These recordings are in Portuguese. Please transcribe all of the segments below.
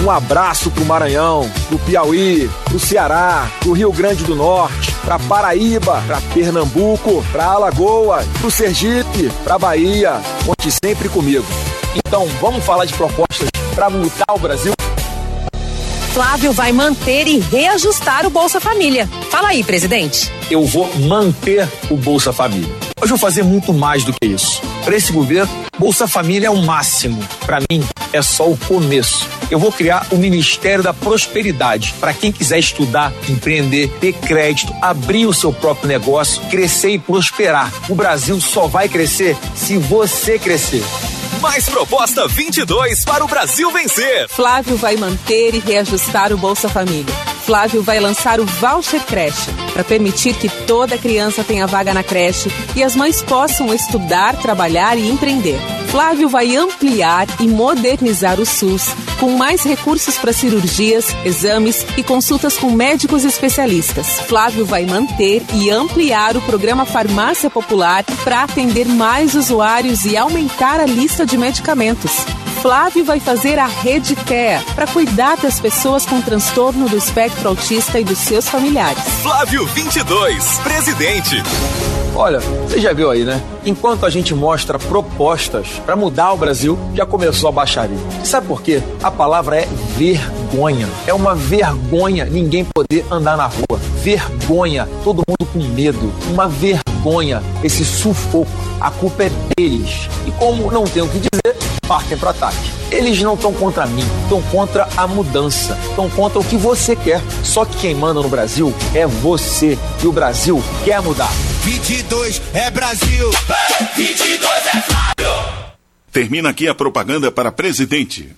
Um abraço pro Maranhão, pro Piauí, pro Ceará, pro Rio Grande do Norte, pra Paraíba, pra Pernambuco, pra Alagoas, pro Sergipe, pra Bahia. Conte sempre comigo. Então, vamos falar de propostas para mudar o Brasil? Flávio vai manter e reajustar o Bolsa Família. Fala aí, presidente. Eu vou manter o Bolsa Família. Hoje eu vou fazer muito mais do que isso. Para esse governo, Bolsa Família é o máximo. Para mim, é só o começo. Eu vou criar o Ministério da Prosperidade para quem quiser estudar, empreender, ter crédito, abrir o seu próprio negócio, crescer e prosperar. O Brasil só vai crescer se você crescer. Mais Proposta 22 para o Brasil vencer. Flávio vai manter e reajustar o Bolsa Família. Flávio vai lançar o Voucher Creche para permitir que toda criança tenha vaga na creche e as mães possam estudar, trabalhar e empreender. Flávio vai ampliar e modernizar o SUS com mais recursos para cirurgias, exames e consultas com médicos especialistas. Flávio vai manter e ampliar o programa Farmácia Popular para atender mais usuários e aumentar a lista de medicamentos. Flávio vai fazer a Rede CARE para cuidar das pessoas com transtorno do espectro autista e dos seus familiares. Flávio 22, presidente. Olha, você já viu aí, né? Enquanto a gente mostra propostas para mudar o Brasil, já começou a baixaria. Sabe por quê? A palavra é vergonha. É uma vergonha ninguém poder andar na rua. Vergonha, todo mundo com medo. Uma vergonha, esse sufoco. A culpa é deles. E como não tem o que dizer, partem para ataque. Eles não estão contra mim, estão contra a mudança, estão contra o que você quer. Só que quem manda no Brasil é você. E o Brasil quer mudar. 22 é Brasil, 22 é Flávio. Termina aqui a propaganda para presidente.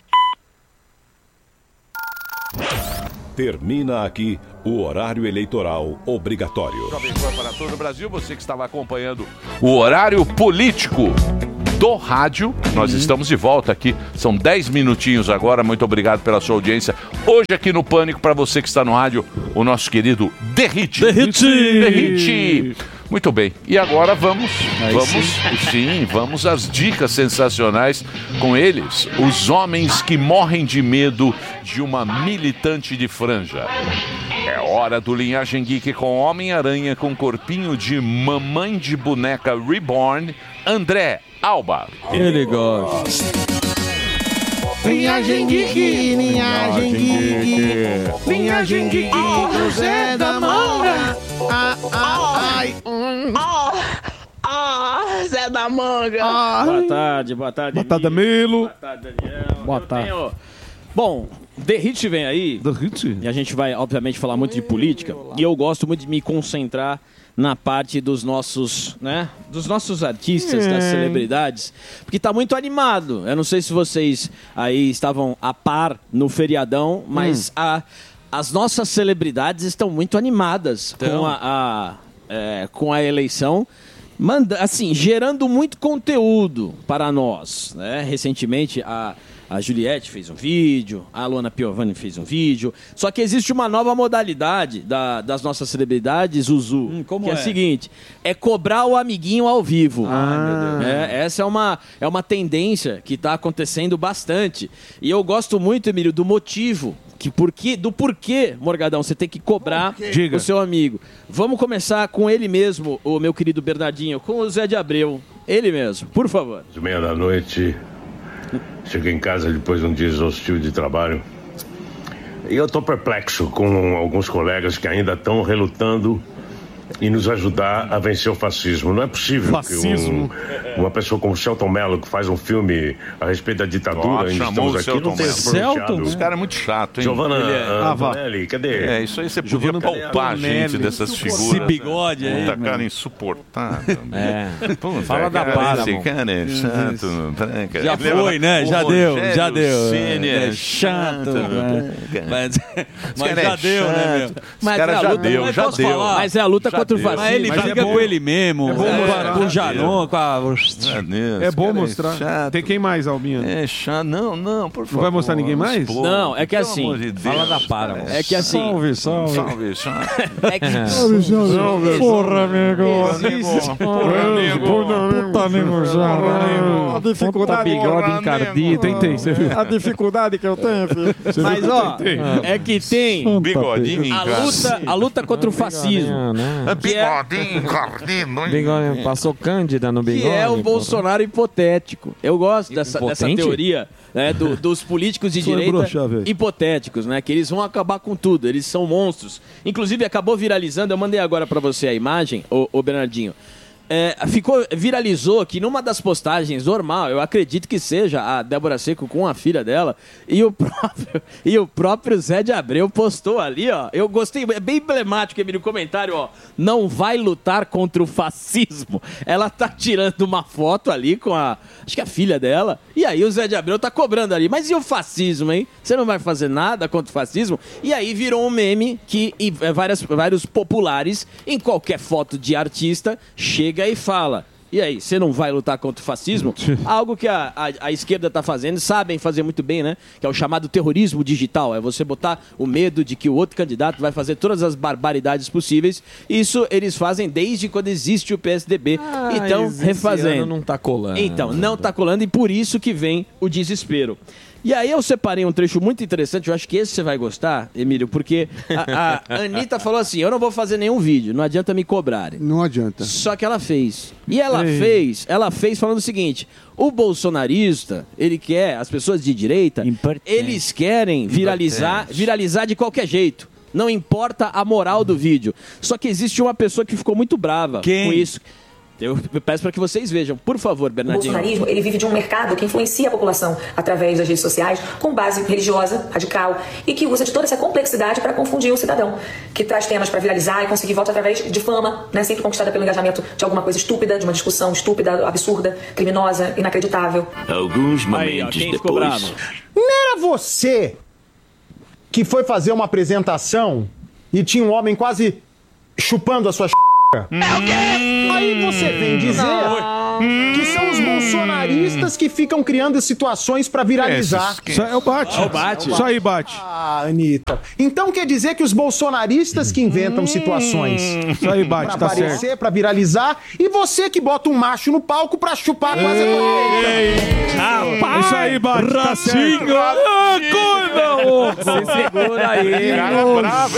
Termina aqui o horário eleitoral obrigatório. Jovem Pan para todo o Brasil, você que estava acompanhando o horário político do rádio. Nós estamos de volta aqui, são 10 minutinhos agora, muito obrigado pela sua audiência. Hoje aqui no Pânico, para você que está no rádio, o nosso querido Derrite. Muito bem, e agora vamos às dicas sensacionais com eles, os homens que morrem de medo de uma militante de franja. É hora do Linhagem Geek com Homem-Aranha com corpinho de mamãe de boneca reborn, André Alba. Ele gosta. Linhagem Geek, Linhagem Geek, Linhagem Geek, José da Manga. Zé da Manga. Boa tarde. Boa tarde, Milo. Boa tarde, Daniel. Boa tarde. Bom, The Hit vem aí. The Hit. E a gente vai, obviamente, falar muito de política. E eu gosto muito de me concentrar na parte dos nossos, né? Dos nossos artistas, das celebridades. Porque tá muito animado. Eu não sei se vocês aí estavam a par no feriadão, mas as nossas celebridades estão muito animadas com a eleição. Assim, gerando muito conteúdo para nós, né? Recentemente a Juliette fez um vídeo, a Luana Piovani fez um vídeo. Só que existe uma nova modalidade das nossas celebridades, Zuzu, que é a seguinte: é cobrar o amiguinho ao vivo. Meu Deus. Essa é uma tendência que está acontecendo bastante. E eu gosto muito, Emílio, do motivo. Do porquê, Morgadão, você tem que cobrar o seu amigo. Vamos começar com ele mesmo, o meu querido Bernardinho, com o Zé de Abreu. Ele mesmo, por favor. 20h30, cheguei em casa depois de um dia exaustivo de trabalho. E eu estou perplexo com alguns colegas que ainda estão relutando em nos ajudar a vencer o fascismo. Não é possível que uma pessoa como Selton Mello, que faz um filme a respeito da ditadura, ainda estamos aqui, não tenha se pronunciado. Esse cara é muito chato, hein? Giovanna Antonelli, cadê? Isso aí você podia poupar a gente dessas figuras. Esse bigode aí. Puta cara insuportável. Fala da para, esse cara é chato. Já foi, né? Já deu. É chato. Mas já deu, né, meu? Mas já deu. Mas é a luta contra o fascismo. Mas ele briga com ele mesmo. É bom mostrar. Com o Janon, com a... É bom mostrar. Tem quem mais, Albinha? É chato. Não, por favor. Não vai mostrar ninguém mais? Não, é que assim... Fala da para. É que assim... Salve. É que... Salve. Porra, amigo. Puta, amigo, já. A dificuldade... bigode encardido. Tentei, você viu? A dificuldade que eu tenho, filho. Mas, ó, é que tem... Bigodinho A luta contra o fascismo. Bigodinho encardido. Bigode, passou Cândida no bigode. Que é o Bolsonaro hipotético. Eu gosto dessa teoria, né, dos políticos de direita hipotéticos, né? Que eles vão acabar com tudo, eles são monstros. Inclusive, acabou viralizando, eu mandei agora pra você a imagem, ô Bernardinho. Viralizou que numa das postagens normal, eu acredito que seja a Débora Seco com a filha dela, e o próprio Zé de Abreu postou ali, ó. Eu gostei, é bem emblemático no comentário, ó. Não vai lutar contra o fascismo. Ela tá tirando uma foto ali com acho que a filha dela, e aí o Zé de Abreu tá cobrando ali. Mas e o fascismo, hein? Você não vai fazer nada contra o fascismo? E aí virou um meme que vários populares, em qualquer foto de artista, chega e fala: e aí, você não vai lutar contra o fascismo? Algo que a esquerda está fazendo, sabem fazer muito bem, né? Que é o chamado terrorismo digital. É você botar o medo de que o outro candidato vai fazer todas as barbaridades possíveis. Isso eles fazem desde quando existe o PSDB. Então, refazendo. Não tá colando. Então, não tá colando, e por isso que vem o desespero. E aí eu separei um trecho muito interessante, eu acho que esse você vai gostar, Emílio, porque a Anitta falou assim: eu não vou fazer nenhum vídeo, não adianta me cobrarem. Não adianta. Só que ela fez. E ela fez falando o seguinte: o bolsonarista, ele quer, as pessoas de direita, eles querem viralizar de qualquer jeito. Não importa a moral do vídeo. Só que existe uma pessoa que ficou muito brava com isso. Eu peço para que vocês vejam, por favor, Bernardinho. O bolsonarismo, ele vive de um mercado que influencia a população através das redes sociais, com base religiosa, radical, e que usa de toda essa complexidade para confundir o cidadão, que traz temas para viralizar e conseguir voto através de fama, né, sempre conquistada pelo engajamento de alguma coisa estúpida, de uma discussão estúpida, absurda, criminosa, inacreditável. Alguns momentos depois... Não era você que foi fazer uma apresentação e tinha um homem quase chupando a sua Aí você vem dizer que são os bolsonaristas que ficam criando situações pra viralizar. Isso é o bate. Isso aí, bate. Ah, Anitta. Então quer dizer que os bolsonaristas que inventam situações isso aí, bate, pra aparecer, pra viralizar, e você que bota um macho no palco pra chupar quase a tua. Isso aí, bate. Ratinho. Tá certo. Você segura aí.